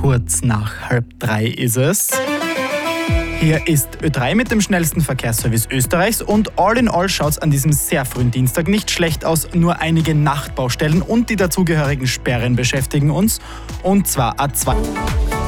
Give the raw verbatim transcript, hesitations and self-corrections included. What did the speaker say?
Kurz nach halb drei ist es. Hier ist Ö drei mit dem schnellsten Verkehrsservice Österreichs und all in all schaut's an diesem sehr frühen Dienstag nicht schlecht aus. Nur einige Nachtbaustellen und die dazugehörigen Sperren beschäftigen uns. Und zwar A zwei.